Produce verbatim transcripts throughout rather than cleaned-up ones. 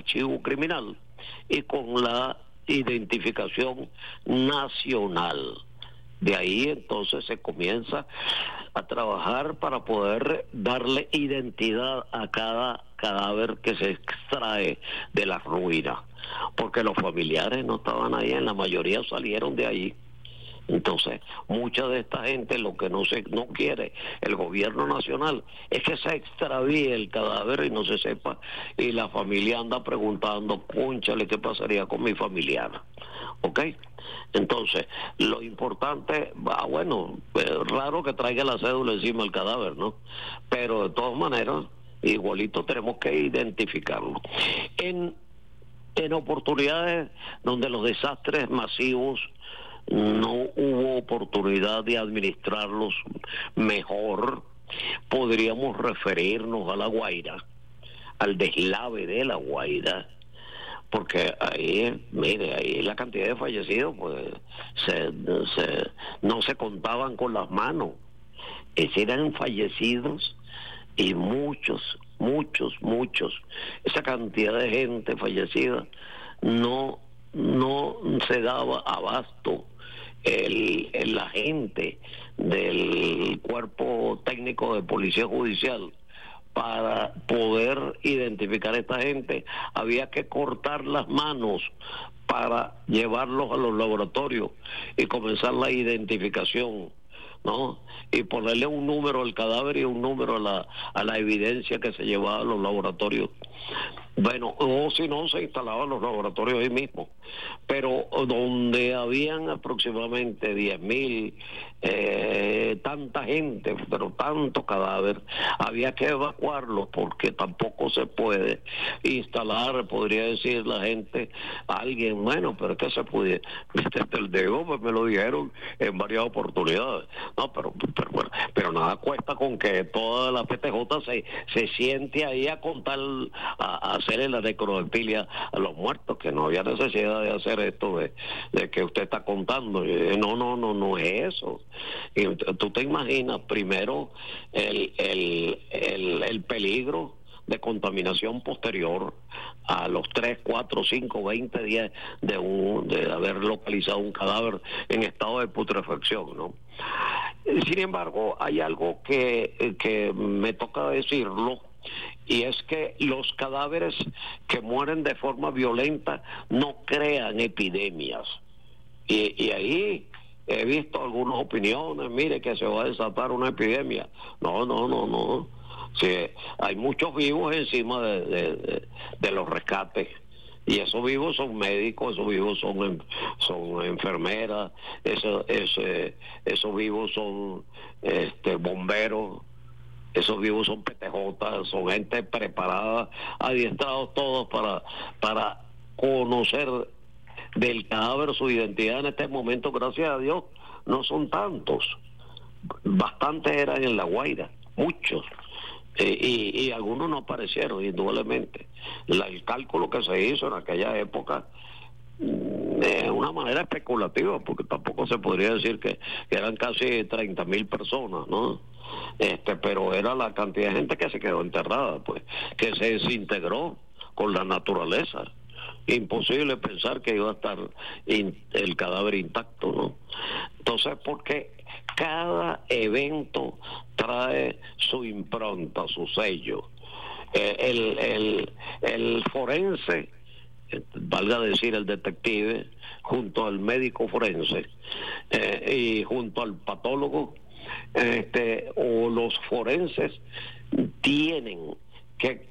archivo criminal y con la identificación nacional. De ahí entonces se comienza a trabajar para poder darle identidad a cada cadáver que se extrae de las ruinas, porque los familiares no estaban ahí, en la mayoría salieron de ahí. Entonces, mucha de esta gente lo que no se no quiere el gobierno nacional es que se extravíe el cadáver y no se sepa, y la familia anda preguntando, cónchale, ¿qué pasaría con mi familiar? ¿Ok? Entonces, lo importante, ah, bueno, es raro que traiga la cédula encima del cadáver, ¿no? Pero de todas maneras, igualito tenemos que identificarlo. En, en oportunidades donde los desastres masivos no hubo oportunidad de administrarlos mejor, podríamos referirnos a La Guaira, al deslave de La Guaira, porque ahí, mire, ahí la cantidad de fallecidos, pues, se, se, no se contaban con las manos. Es, eran fallecidos y muchos, muchos, muchos. Esa cantidad de gente fallecida no, no se daba abasto el, el agente del cuerpo técnico de policía judicial para poder identificar a esta gente. Había que cortar las manos para llevarlos a los laboratorios y comenzar la identificación, ¿no? Y ponerle un número al cadáver y un número a la, a la evidencia que se llevaba a los laboratorios. Bueno, o si no, se instalaban los laboratorios ahí mismo. Pero donde habían aproximadamente diez mil, eh, tanta gente, pero tanto cadáver, había que evacuarlos, porque tampoco se puede instalar, podría decir la gente, a alguien, bueno, pero es que se pudiera, desde el dedo, pues me lo dijeron en varias oportunidades. No, pero, pero, bueno, pero nada cuesta con que toda la P T J se, se siente ahí a contar, a, a hacer la necrophilia a los muertos, que no había necesidad de hacer esto de, de que usted está contando. No, no, no, no es eso. Y tú te imaginas primero el, el, el, el peligro de contaminación posterior a los tres, cuatro, cinco, veinte días de, un, de haber localizado un cadáver en estado de putrefacción, ¿no? Sin embargo, hay algo que, que me toca decirlo, y es que los cadáveres que mueren de forma violenta no crean epidemias. Y, y ahí he visto algunas opiniones, mire que se va a desatar una epidemia. No, no, no, no. Sí, hay muchos vivos encima de, de, de, de los rescates. Y esos vivos son médicos, esos vivos son son enfermeras, esos, esos, esos vivos son este, bomberos. Esos vivos son P T J, son gente preparada, adiestrados todos para, para conocer del cadáver su identidad. En este momento, gracias a Dios, no son tantos. Bastantes eran en La Guaira, muchos. Eh, y, y algunos no aparecieron, indudablemente. La, el cálculo que se hizo en aquella época, de una manera especulativa, porque tampoco se podría decir que, que eran casi treinta mil personas, ¿no? Este, pero era la cantidad de gente que se quedó enterrada, pues, que se desintegró con la naturaleza. Imposible pensar que iba a estar in, el cadáver intacto, ¿no? Entonces, porque cada evento trae su impronta, su sello. Eh, el, el, el forense, valga decir el detective, junto al médico forense eh, y junto al patólogo, este, o los forenses, tienen que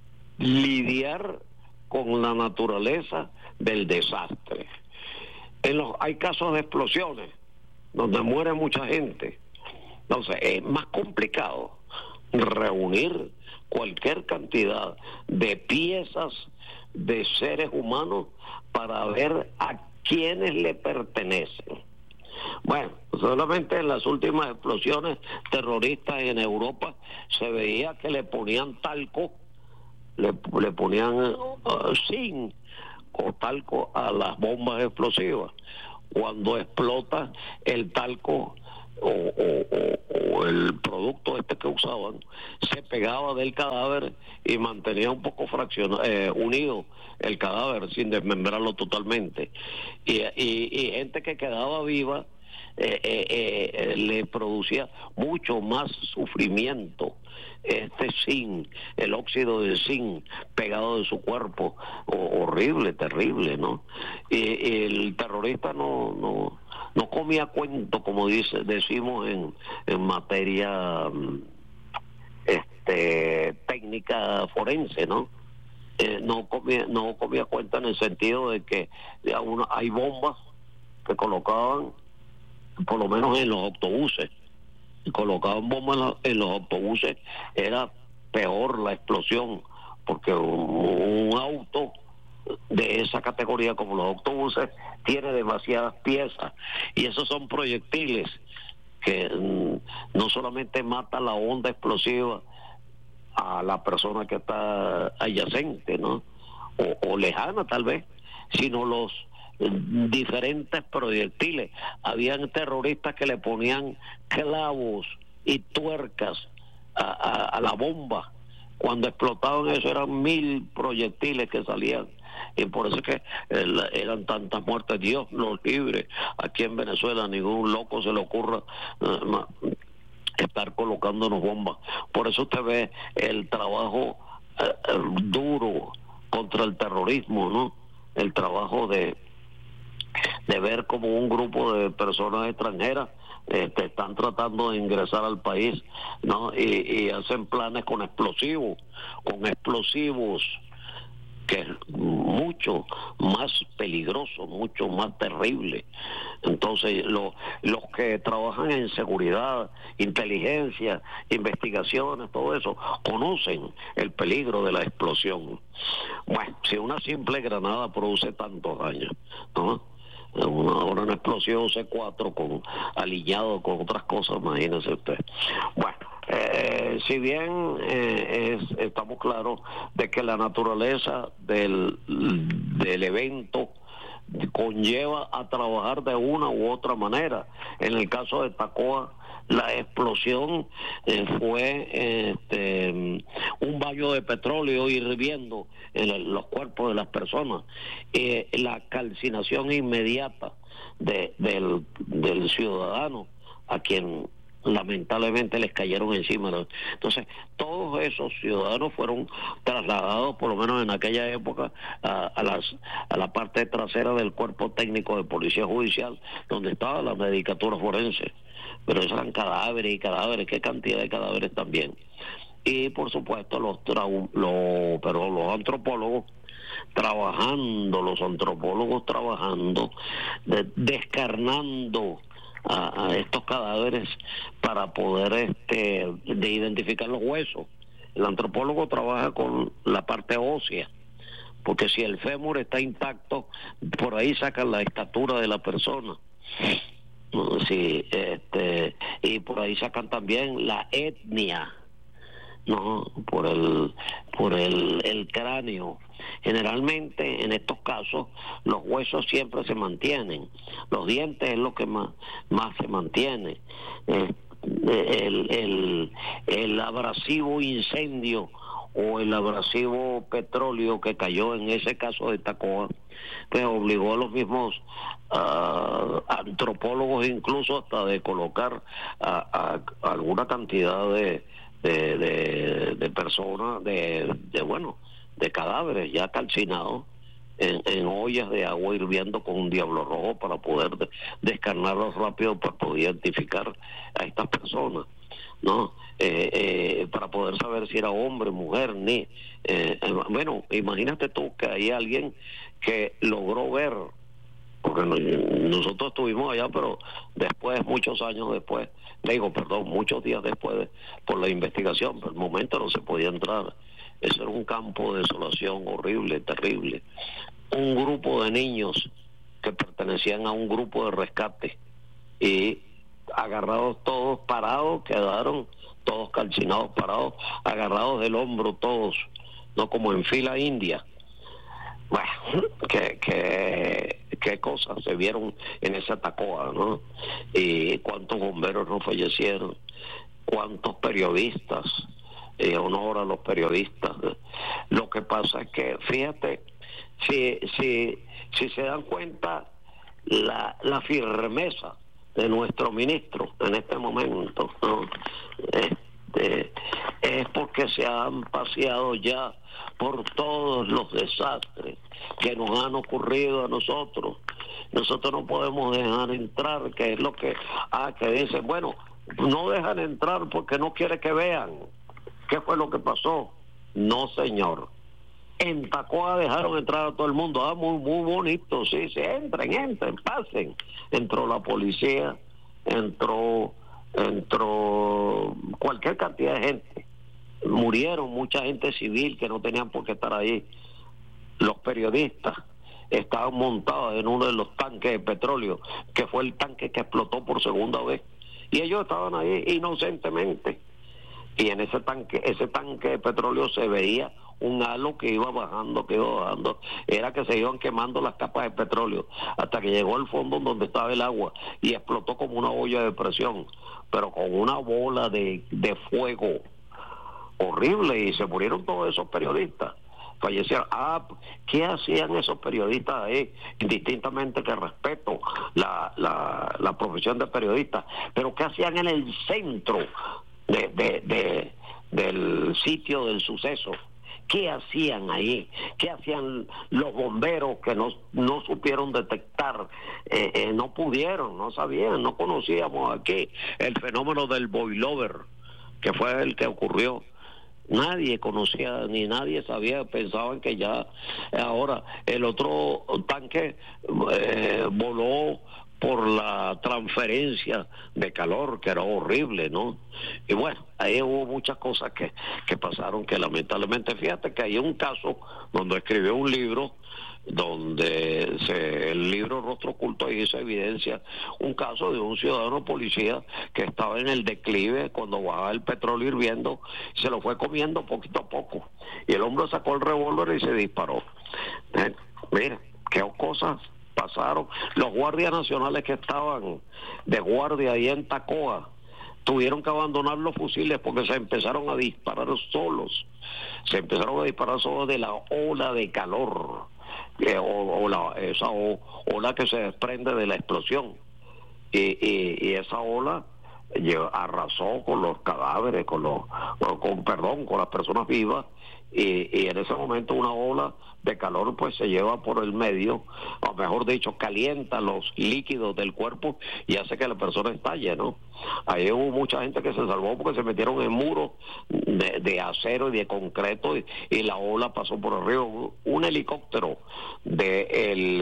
lidiar con la naturaleza del desastre. En los, hay casos de explosiones donde muere mucha gente. Entonces es más complicado reunir cualquier cantidad de piezas de seres humanos para ver a quiénes le pertenecen. Bueno, solamente en las últimas explosiones terroristas en Europa se veía que le ponían talco, le, le ponían uh, zinc o talco a las bombas explosivas. Cuando explota, el talco o, o, o el producto este que usaban se pegaba del cadáver y mantenía un poco fraccionado, eh, unido el cadáver sin desmembrarlo totalmente. Y, y, y gente que quedaba viva eh, eh, eh, le producía mucho más sufrimiento este zinc, el óxido de zinc pegado de su cuerpo, o, horrible, terrible, ¿no? Y, y el terrorista no no no comía cuento, como dice decimos en, en materia este técnica forense, ¿no? Eh, no comía no comía cuenta en el sentido de que ya uno, hay bombas que colocaban por lo menos en los autobuses, y colocaban bombas en, la, en los autobuses, era peor la explosión, porque un, un auto de esa categoría como los autobuses tiene demasiadas piezas y esos son proyectiles que mm, no solamente mata la onda explosiva a la persona que está adyacente, ¿no? O, o lejana tal vez, sino los diferentes proyectiles. Habían terroristas que le ponían clavos y tuercas a, a, a la bomba. Cuando explotaban eso eran mil proyectiles que salían, y por eso es que el, eran tantas muertes. Dios los libre. Aquí en Venezuela ningún loco se le ocurra uh, estar colocándonos bombas. Por eso usted ve el trabajo uh, uh, duro contra el terrorismo, ¿no? El trabajo de de ver como un grupo de personas extranjeras este, están tratando de ingresar al país, ¿no? Y, y hacen planes con explosivos, con explosivos que es mucho más peligroso, mucho más terrible. Entonces, lo, los que trabajan en seguridad, inteligencia, investigaciones, todo eso, conocen el peligro de la explosión. Bueno, si una simple granada produce tantos daños, ¿no? Una, ahora una explosión C cuatro con alineado con otras cosas, imagínese usted. Bueno, eh, si bien eh, es, estamos claros de que la naturaleza del, del evento conlleva a trabajar de una u otra manera. En el caso de Tacoa, la explosión eh, fue este, un baño de petróleo hirviendo en el, los cuerpos de las personas, eh, la calcinación inmediata de, del, del ciudadano a quien lamentablemente les cayeron encima. Entonces, todos esos ciudadanos fueron trasladados, por lo menos en aquella época, a, a, las, a la parte trasera del cuerpo técnico de policía judicial, donde estaba la medicatura forense. Pero esos eran cadáveres y cadáveres, qué cantidad de cadáveres también. Y por supuesto los, trau, los, pero los antropólogos trabajando, los antropólogos trabajando, de, descarnando A, a estos cadáveres para poder este de identificar los huesos. El antropólogo trabaja con la parte ósea, porque si el fémur está intacto, por ahí sacan la estatura de la persona. Sí, este, y por ahí sacan también la etnia, no, por el por el, el cráneo. Generalmente en estos casos los huesos siempre se mantienen, los dientes es lo que más más se mantiene. Eh, el, el, el abrasivo incendio o el abrasivo petróleo que cayó en ese caso de Tacoa, pues obligó a los mismos uh, antropólogos incluso hasta de colocar a, a, a alguna cantidad de de, de, de personas, de, de bueno, de cadáveres ya calcinados en, en ollas de agua hirviendo con un diablo rojo para poder de, descarnarlos rápido para poder identificar a estas personas, ¿no? Eh, eh, para poder saber si era hombre, mujer, ni... Eh, eh, bueno, imagínate tú que hay alguien que logró ver, porque nosotros estuvimos allá, pero después, muchos años después, digo, perdón, muchos días después de, por la investigación, pero el momento no se podía entrar. Eso era un campo de desolación horrible, terrible. Un grupo de niños que pertenecían a un grupo de rescate y agarrados todos, parados, quedaron todos calcinados, parados, agarrados del hombro todos, no como en fila india. Bueno, que, que, qué cosas se vieron en esa Tacoa, ¿no? Y cuántos bomberos no fallecieron, cuántos periodistas, eh, honor a los periodistas. Lo que pasa es que, fíjate, si, si, si se dan cuenta, la, la firmeza de nuestro ministro en este momento, ¿no? Este, es porque se han paseado ya por todos los desastres que nos han ocurrido a nosotros. Nosotros no podemos dejar entrar, que es lo que, ah, que dicen, bueno, no dejan entrar porque no quiere que vean qué fue lo que pasó. No, señor. En Tacoa dejaron entrar a todo el mundo. Ah, muy, muy bonito, sí, sí, entren, entren, pasen. Entró la policía, entró, entró cualquier cantidad de gente. Murieron mucha gente civil que no tenían por qué estar ahí. Los periodistas estaban montados en uno de los tanques de petróleo, que fue el tanque que explotó por segunda vez. Y ellos estaban ahí inocentemente. Y en ese tanque, ese tanque de petróleo se veía un halo que iba bajando, que iba bajando. Era que se iban quemando las capas de petróleo hasta que llegó al fondo donde estaba el agua y explotó como una olla de presión, pero con una bola de, de fuego horrible, y se murieron todos esos periodistas. Fallecieron. Ah, ¿qué hacían esos periodistas ahí? Indistintamente que respeto la, la, la profesión de periodista, pero ¿qué hacían en el centro de, de, de, del sitio del suceso? ¿Qué hacían ahí? ¿Qué hacían los bomberos que no, no supieron detectar? Eh, eh, no pudieron, no sabían, no conocíamos aquí el fenómeno del boilover, que fue el que ocurrió. Nadie conocía, ni nadie sabía, pensaban que ya ahora el otro tanque eh, voló por la transferencia de calor, que era horrible, ¿no? Y bueno, ahí hubo muchas cosas que, que pasaron que lamentablemente, fíjate que hay un caso donde escribió un libro, donde se, el libro Rostro Oculto hizo evidencia un caso de un ciudadano policía que estaba en el declive cuando bajaba el petróleo hirviendo, se lo fue comiendo poquito a poco, y el hombre sacó el revólver y se disparó. Eh, mira, qué cosas pasaron. Los guardias nacionales que estaban de guardia ahí en Tacoa tuvieron que abandonar los fusiles porque se empezaron a disparar solos, se empezaron a disparar solos de la ola de calor, eh, o, o la, esa o, ola que se desprende de la explosión, y, y, y esa ola arrasó con los cadáveres, con los, con perdón, con las personas vivas, y, y en ese momento una ola de calor pues se lleva por el medio, o mejor dicho, calienta los líquidos del cuerpo y hace que la persona estalle, ¿no? Ahí hubo mucha gente que se salvó porque se metieron en muros de, de acero y de concreto, y, y la ola pasó por arriba. Un helicóptero de, el,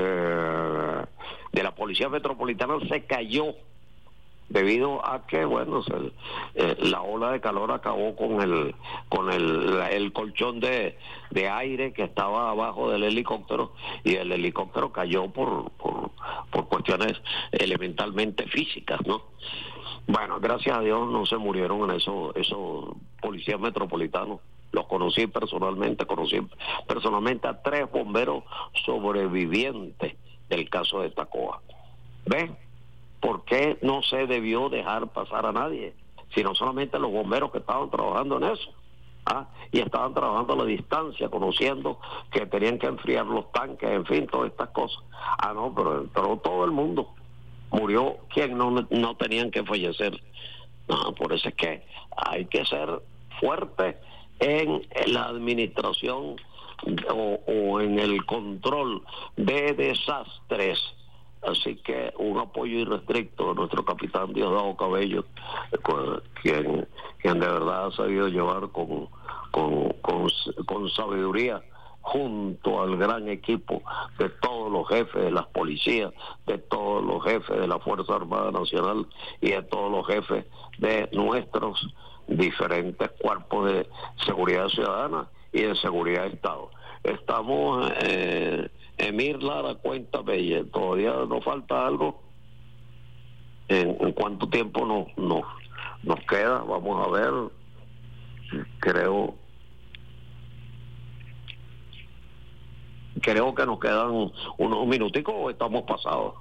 de la Policía Metropolitana se cayó debido a que, bueno, se, eh, la ola de calor acabó con el con el, el colchón de, de aire que estaba abajo del helicóptero, y el helicóptero cayó por, por, por cuestiones elementalmente físicas, ¿no? Bueno, gracias a Dios no se murieron en esos, esos policías metropolitanos. Los conocí personalmente, conocí personalmente a tres bomberos sobrevivientes del caso de Tacoa. ¿Ves? ¿Por qué no se debió dejar pasar a nadie? Sino solamente los bomberos que estaban trabajando en eso. ¿Ah? Y estaban trabajando a la distancia, conociendo que tenían que enfriar los tanques, en fin, todas estas cosas. Ah, no, pero entró todo el mundo. Murió quien no, no tenían que fallecer. No, por eso es que hay que ser fuerte en la administración o, o en el control de desastres. Así que un apoyo irrestricto a nuestro capitán Diosdado Cabello, quien, quien de verdad ha sabido llevar con, con, con, con sabiduría, junto al gran equipo de todos los jefes de las policías, de todos los jefes de la Fuerza Armada Nacional y de todos los jefes de nuestros diferentes cuerpos de seguridad ciudadana y de seguridad de Estado. Estamos, eh, Emir Lara, cuéntame, todavía nos falta algo. ¿En, en cuánto tiempo nos, nos, nos queda? Vamos a ver, creo creo que nos quedan unos minuticos o estamos pasados.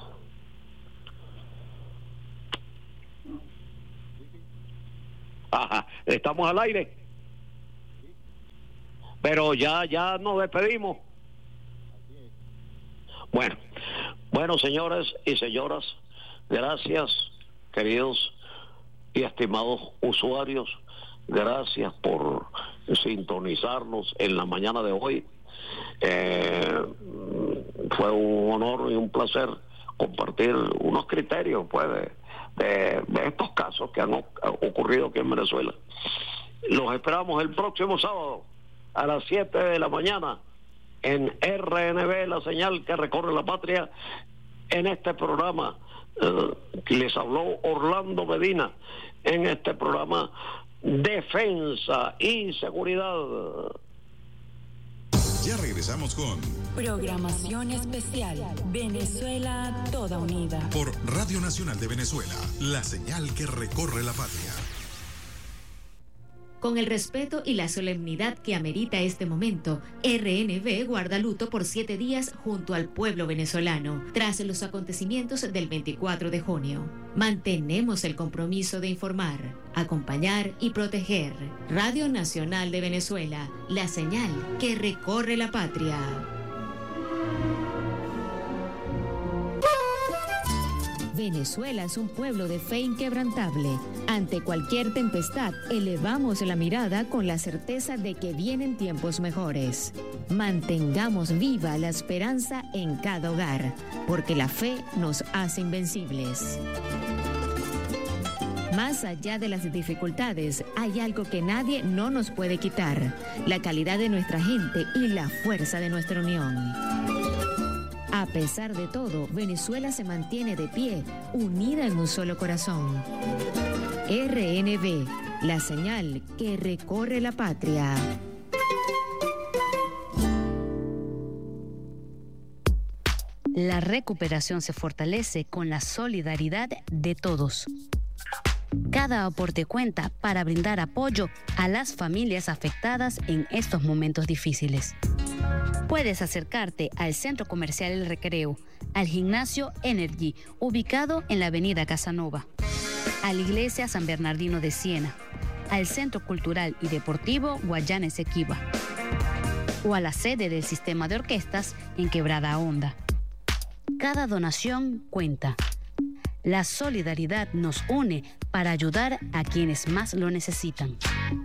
Ajá, estamos al aire. Pero ya, ya nos despedimos. Bueno, bueno, señores y señoras, gracias, queridos y estimados usuarios, gracias por sintonizarnos en la mañana de hoy. Eh, fue un honor y un placer compartir unos criterios, pues, de, de, de estos casos que han ocurrido aquí en Venezuela. Los esperamos el próximo sábado a las siete de la mañana en R N B, la señal que recorre la patria. En este programa eh, les habló Orlando Medina, en este programa Defensa y Seguridad. Ya regresamos con Programación Especial Venezuela Toda Unida por Radio Nacional de Venezuela, la señal que recorre la patria. Con el respeto y la solemnidad que amerita este momento, R N B guarda luto por siete días junto al pueblo venezolano, tras los acontecimientos del veinticuatro de junio. Mantenemos el compromiso de informar, acompañar y proteger. Radio Nacional de Venezuela, la señal que recorre la patria. Venezuela es un pueblo de fe inquebrantable. Ante cualquier tempestad, elevamos la mirada con la certeza de que vienen tiempos mejores. Mantengamos viva la esperanza en cada hogar, porque la fe nos hace invencibles. Más allá de las dificultades, hay algo que nadie no nos puede quitar: la calidad de nuestra gente y la fuerza de nuestra unión. A pesar de todo, Venezuela se mantiene de pie, unida en un solo corazón. R N B, la señal que recorre la patria. La recuperación se fortalece con la solidaridad de todos. Cada aporte cuenta para brindar apoyo a las familias afectadas en estos momentos difíciles. Puedes acercarte al Centro Comercial El Recreo, al Gimnasio Energy, ubicado en la Avenida Casanova, a la Iglesia San Bernardino de Siena, al Centro Cultural y Deportivo Guayana Esequiba, o a la sede del Sistema de Orquestas en Quebrada Honda. Cada donación cuenta. La solidaridad nos une para ayudar a quienes más lo necesitan.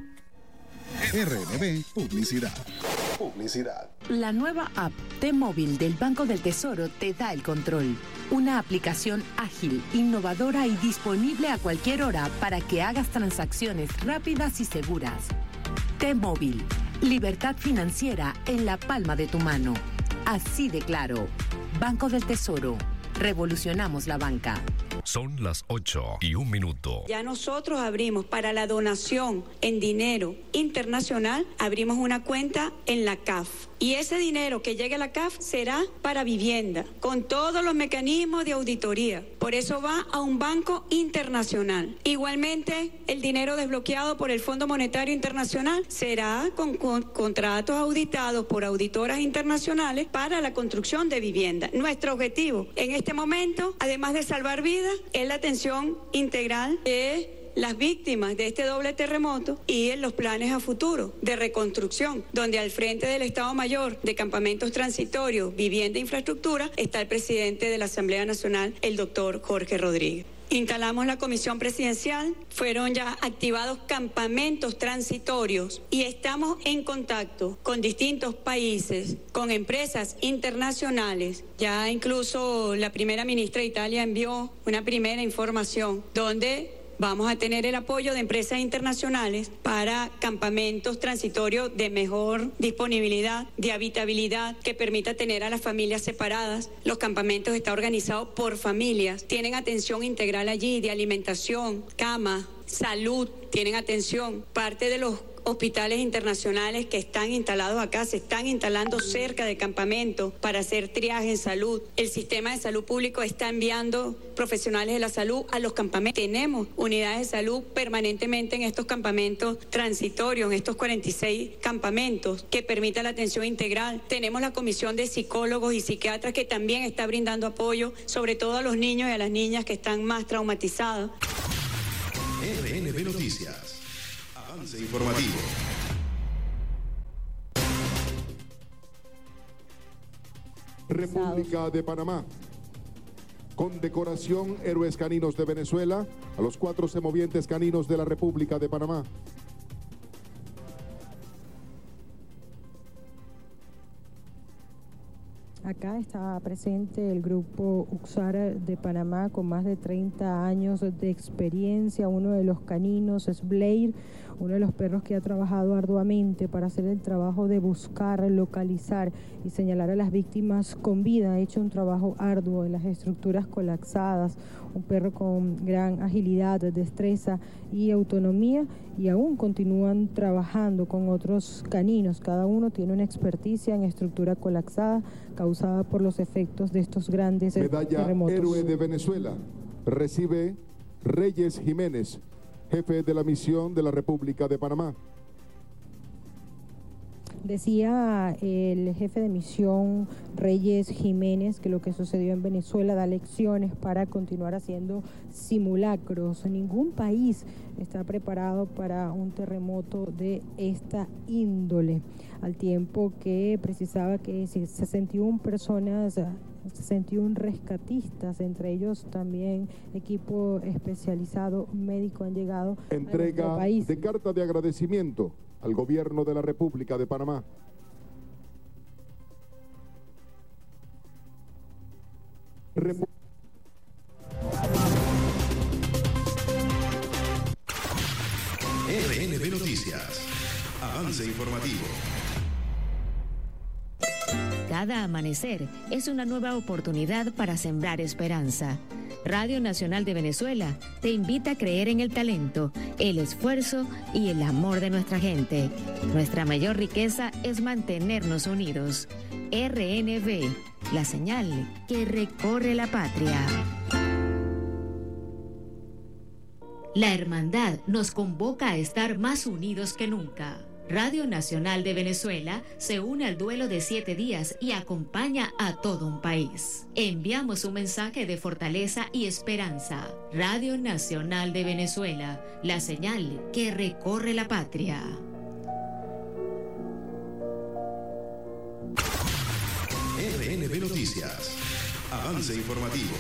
R N B Publicidad. Publicidad. La nueva app T-Móvil del Banco del Tesoro te da el control. Una aplicación ágil, innovadora y disponible a cualquier hora para que hagas transacciones rápidas y seguras. T-Móvil, libertad financiera en la palma de tu mano. Así de claro. Banco del Tesoro. Revolucionamos la banca. Son las ocho y un minuto. Ya nosotros abrimos para la donación en dinero internacional, abrimos una cuenta en la C A F. Y ese dinero que llegue a la C A F será para vivienda, con todos los mecanismos de auditoría. Por eso va a un banco internacional. Igualmente, el dinero desbloqueado por el Fondo Monetario Internacional será con, con contratos auditados por auditoras internacionales para la construcción de vivienda. Nuestro objetivo en este momento, además de salvar vidas, es la atención integral de las víctimas de este doble terremoto y en los planes a futuro de reconstrucción, donde al frente del Estado Mayor de Campamentos Transitorios, Vivienda e Infraestructura está el presidente de la Asamblea Nacional, el doctor Jorge Rodríguez. Instalamos la comisión presidencial, fueron ya activados campamentos transitorios y estamos en contacto con distintos países, con empresas internacionales. Ya incluso la primera ministra de Italia envió una primera información donde vamos a tener el apoyo de empresas internacionales para campamentos transitorios de mejor disponibilidad, de habitabilidad, que permita tener a las familias separadas. Los campamentos están organizados por familias, tienen atención integral allí de alimentación, cama, salud, tienen atención. Parte de los hospitales internacionales que están instalados acá se están instalando cerca de campamentos para hacer triaje en salud. El sistema de salud público está enviando profesionales de la salud a los campamentos. Tenemos unidades de salud permanentemente en estos campamentos transitorios, en estos cuarenta y seis campamentos que permitan la atención integral. Tenemos la comisión de psicólogos y psiquiatras que también está brindando apoyo, sobre todo a los niños y a las niñas que están más traumatizados. R N B Noticias. Avance informativo. República de Panamá. Condecoración Héroes Caninos de Venezuela a los cuatro semovientes caninos de la República de Panamá. Acá está presente el grupo Uxara de Panamá con más de treinta años de experiencia. Uno de los caninos es Blair, uno de los perros que ha trabajado arduamente para hacer el trabajo de buscar, localizar y señalar a las víctimas con vida. Ha hecho un trabajo arduo en las estructuras colapsadas, un perro con gran agilidad, destreza y autonomía, y aún continúan trabajando con otros caninos. Cada uno tiene una experticia en estructura colapsada causada por los efectos de estos grandes Medalla terremotos. Héroe de Venezuela recibe Reyes Jiménez, jefe de la misión de la República de Panamá. Decía el jefe de misión Reyes Jiménez que lo que sucedió en Venezuela da lecciones para continuar haciendo simulacros. Ningún país está preparado para un terremoto de esta índole, al tiempo que precisaba que sesenta y una personas, sesenta y uno rescatistas, entre ellos también equipo especializado médico, han llegado Entrega a nuestro país. De carta de agradecimiento al gobierno de la República de Panamá. Repu R N B Noticias. Avance informativo. Cada amanecer es una nueva oportunidad para sembrar esperanza. Radio Nacional de Venezuela te invita a creer en el talento, el esfuerzo y el amor de nuestra gente. Nuestra mayor riqueza es mantenernos unidos. R N V, la señal que recorre la patria. La hermandad nos convoca a estar más unidos que nunca. Radio Nacional de Venezuela se une al duelo de siete días y acompaña a todo un país. Enviamos un mensaje de fortaleza y esperanza. Radio Nacional de Venezuela, la señal que recorre la patria. R N B Noticias. Avance informativo.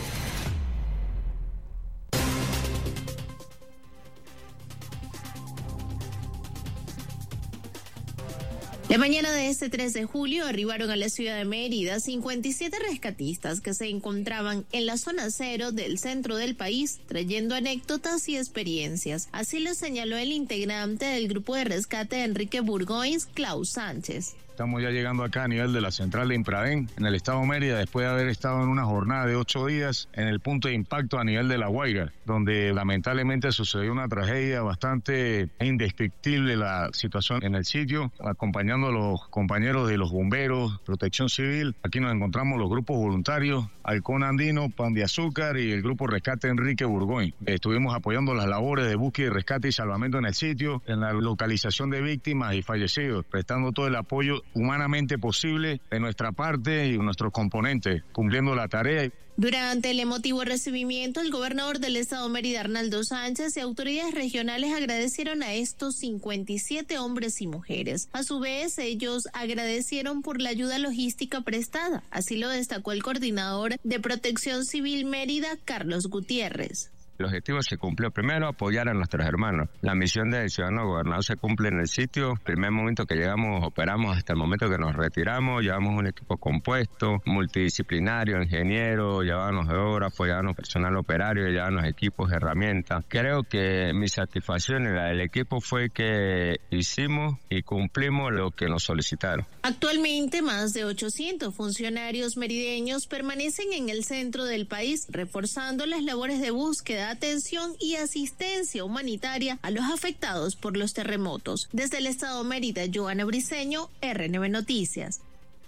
La mañana de este tres de julio arribaron a la ciudad de Mérida cincuenta y siete rescatistas que se encontraban en la zona cero del centro del país, trayendo anécdotas y experiencias. Así lo señaló el integrante del grupo de rescate Enrique Burgoyns, Klaus Sánchez. Estamos ya llegando acá a nivel de la central de Impradén, en el estado de Mérida, después de haber estado en una jornada de ocho días en el punto de impacto a nivel de La Guaira, donde lamentablemente sucedió una tragedia bastante indescriptible, la situación en el sitio, acompañando a los compañeros de los bomberos, Protección Civil. Aquí nos encontramos los grupos voluntarios, Halcón Andino, Pan de Azúcar y el grupo Rescate Enrique Burgoyns. Estuvimos apoyando las labores de búsqueda, rescate y salvamento en el sitio, en la localización de víctimas y fallecidos, prestando todo el apoyo humanamente posible de nuestra parte y nuestros componentes, cumpliendo la tarea. Durante el emotivo recibimiento, el gobernador del estado Mérida, Arnaldo Sánchez, y autoridades regionales agradecieron a estos cincuenta y siete hombres y mujeres. A su vez, ellos agradecieron por la ayuda logística prestada. Así lo destacó el coordinador de Protección Civil Mérida, Carlos Gutiérrez. El objetivo se cumplió. Primero, apoyar a nuestros hermanos. La misión del ciudadano gobernador se cumple en el sitio. El primer momento que llegamos, operamos hasta el momento que nos retiramos. Llevamos un equipo compuesto, multidisciplinario, ingenieros, llevábamos geógrafos, llevábamos personal operario, llevábamos equipos, herramientas. Creo que mi satisfacción y la del equipo fue que hicimos y cumplimos lo que nos solicitaron. Actualmente, más de ochocientos funcionarios merideños permanecen en el centro del país, reforzando las labores de búsqueda brinda atención y asistencia humanitaria a los afectados por los terremotos. Desde el estado Mérida, Joana Briceño, R N B Noticias.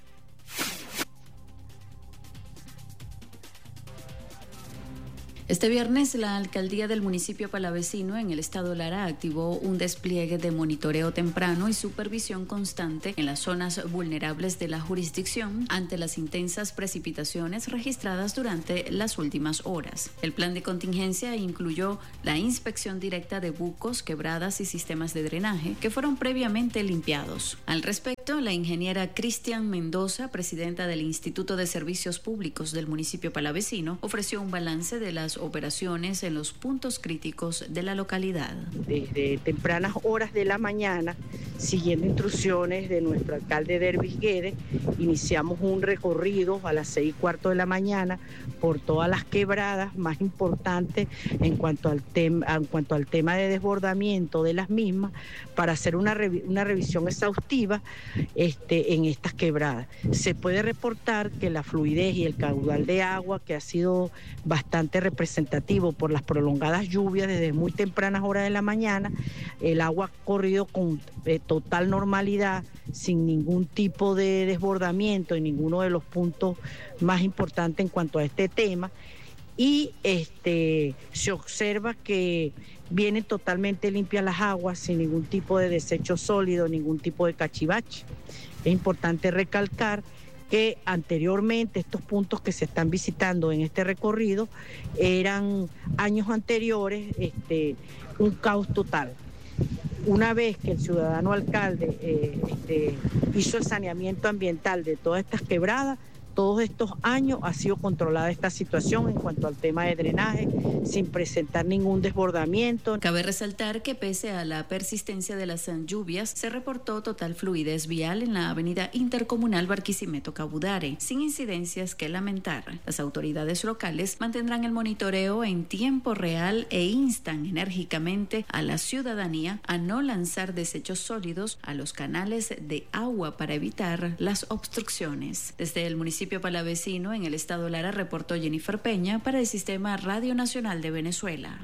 Este viernes, la alcaldía del municipio palavecino en el estado Lara activó un despliegue de monitoreo temprano y supervisión constante en las zonas vulnerables de la jurisdicción ante las intensas precipitaciones registradas durante las últimas horas. El plan de contingencia incluyó la inspección directa de bucos, quebradas y sistemas de drenaje que fueron previamente limpiados. Al respecto, la ingeniera Cristian Mendoza, presidenta del Instituto de Servicios Públicos del municipio palavecino, ofreció un balance de las operaciones en los puntos críticos de la localidad. Desde tempranas horas de la mañana, siguiendo instrucciones de nuestro alcalde Dervis Guedes, iniciamos un recorrido a las seis y cuarto de la mañana por todas las quebradas más importantes en cuanto al tema, en cuanto al tema de desbordamiento de las mismas, para hacer una, revi- una revisión exhaustiva este, en estas quebradas. Se puede reportar que la fluidez y el caudal de agua, que ha sido bastante representativo por las prolongadas lluvias desde muy tempranas horas de la mañana, el agua ha corrido con eh, total normalidad, sin ningún tipo de desbordamiento en ninguno de los puntos más importantes en cuanto a este tema, y este, se observa que vienen totalmente limpias las aguas, sin ningún tipo de desecho sólido, ningún tipo de cachivache. Es importante recalcar que anteriormente estos puntos que se están visitando en este recorrido eran años anteriores este, un caos total. Una vez que el ciudadano alcalde eh, este, hizo el saneamiento ambiental de todas estas quebradas, todos estos años ha sido controlada esta situación en cuanto al tema de drenaje, sin presentar ningún desbordamiento. Cabe resaltar que pese a la persistencia de las lluvias, se reportó total fluidez vial en la avenida intercomunal Barquisimeto-Cabudare, sin incidencias que lamentar. Las autoridades locales mantendrán el monitoreo en tiempo real e instan enérgicamente a la ciudadanía a no lanzar desechos sólidos a los canales de agua para evitar las obstrucciones. Desde el municipio palavecino en el estado Lara, reportó Jennifer Peña para el Sistema Radio Nacional de Venezuela.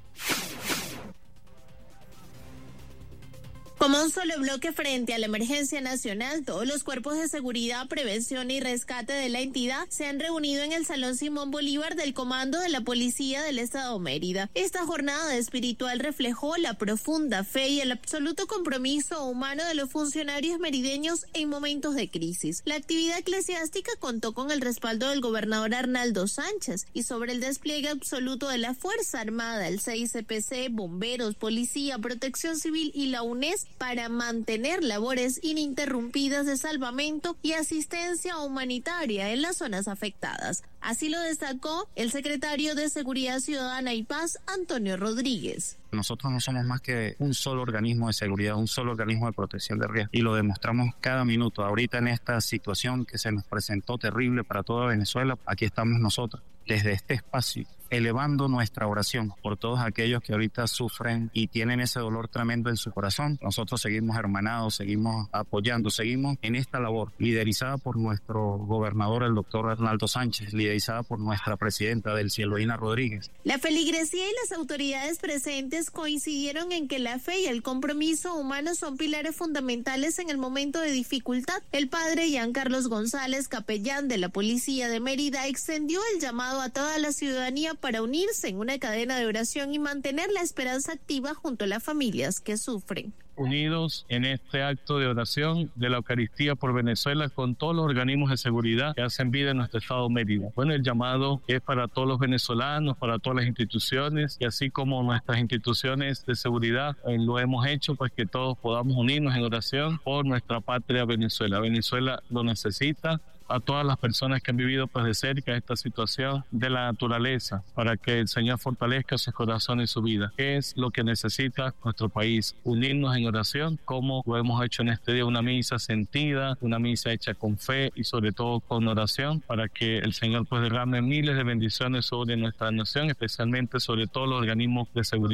Como un solo bloque frente a la emergencia nacional, todos los cuerpos de seguridad, prevención y rescate de la entidad se han reunido en el Salón Simón Bolívar del Comando de la Policía del Estado Mérida. Esta jornada espiritual reflejó la profunda fe y el absoluto compromiso humano de los funcionarios merideños en momentos de crisis. La actividad eclesiástica contó con el respaldo del gobernador Arnaldo Sánchez y sobre el despliegue absoluto de la Fuerza Armada, el C I C P C, bomberos, policía, protección civil y la UNES para mantener labores ininterrumpidas de salvamento y asistencia humanitaria en las zonas afectadas. Así lo destacó el secretario de Seguridad Ciudadana y Paz, Antonio Rodríguez. Nosotros no somos más que un solo organismo de seguridad, un solo organismo de protección de riesgo, y lo demostramos cada minuto. Ahorita en esta situación que se nos presentó terrible para toda Venezuela, aquí estamos nosotros, desde este espacio, elevando nuestra oración por todos aquellos que ahorita sufren y tienen ese dolor tremendo en su corazón. Nosotros seguimos hermanados, seguimos apoyando, seguimos en esta labor, liderizada por nuestro gobernador, el doctor Arnaldo Sánchez, liderizada por nuestra presidenta del Eloína Rodríguez. La feligresía y las autoridades presentes coincidieron en que la fe y el compromiso humano son pilares fundamentales en el momento de dificultad. El padre Jean Carlos González, capellán de la Policía de Mérida, extendió el llamado a toda la ciudadanía para unirse en una cadena de oración y mantener la esperanza activa junto a las familias que sufren. Unidos en este acto de oración de la Eucaristía por Venezuela con todos los organismos de seguridad que hacen vida en nuestro estado Mérida. Bueno, el llamado es para todos los venezolanos, para todas las instituciones, y así como nuestras instituciones de seguridad eh, lo hemos hecho, pues que todos podamos unirnos en oración por nuestra patria Venezuela. Venezuela lo necesita. A todas las personas que han vivido pues de cerca esta situación de la naturaleza, para que el Señor fortalezca sus corazones y su vida. ¿Qué es lo que necesita nuestro país? Unirnos en oración, como lo hemos hecho en este día, una misa sentida, una misa hecha con fe y sobre todo con oración, para que el Señor pues derrame miles de bendiciones sobre nuestra nación, especialmente sobre todos los organismos de seguridad.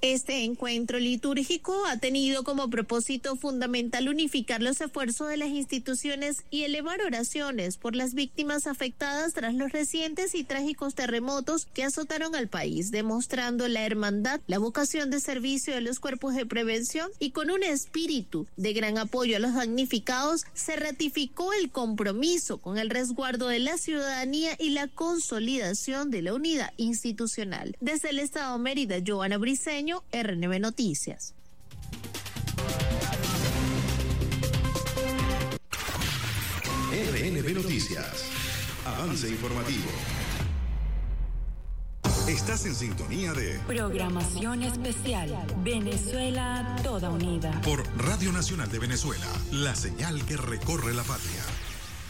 Este encuentro litúrgico ha tenido como propósito fundamental unificar los esfuerzos de las instituciones y elevar oraciones por las víctimas afectadas tras los recientes y trágicos terremotos que azotaron al país, demostrando la hermandad, la vocación de servicio de los cuerpos de prevención y con un espíritu de gran apoyo a los damnificados, se ratificó el compromiso con el resguardo de la ciudadanía y la consolidación de la unidad institucional. Desde el Estado Mérida, Joana Briceño, R N B Noticias. R N B Noticias. Avance informativo. Estás en sintonía de Programación Especial Venezuela Toda Unida por Radio Nacional de Venezuela, la señal que recorre la patria.